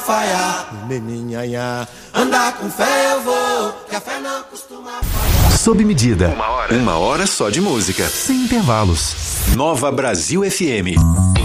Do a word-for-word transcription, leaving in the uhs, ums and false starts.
falhar. Meninhanhá, andar com fé eu vou, que a fé não costuma falhar. Sob medida. Uma hora. Uma hora só de música. Sem intervalos. Nova Brasil F M.